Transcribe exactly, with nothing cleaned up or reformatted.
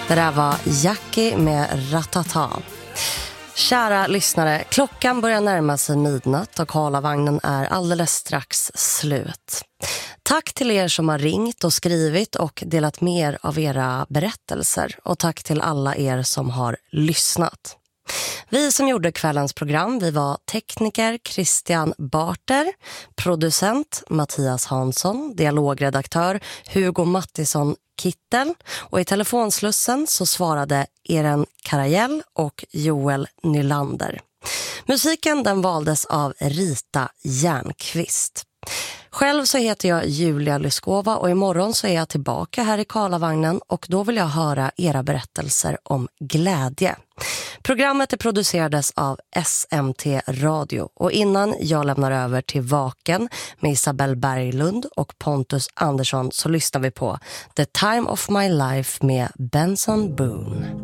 Det där var Jackie med Ratata. Kära lyssnare, klockan börjar närma sig midnatt och Karlavagnen är alldeles strax slut. Tack till er som har ringt och skrivit och delat med er av era berättelser. Och tack till alla er som har lyssnat. Vi som gjorde kvällens program, vi var tekniker Christian Barter, producent Mattias Hansson, dialogredaktör Hugo Mattisson Kittel och i telefonslussen så svarade Eren Karajell och Joel Nylander. Musiken den valdes av Rita Järnqvist. Själv så heter jag Julia Lyskova och imorgon så är jag tillbaka här i Karlavagnen och då vill jag höra era berättelser om glädje. Programmet är producerades av S M T Radio och innan jag lämnar över till Vaken med Isabelle Berglund och Pontus Andersson så lyssnar vi på The Time of My Life med Benson Boone.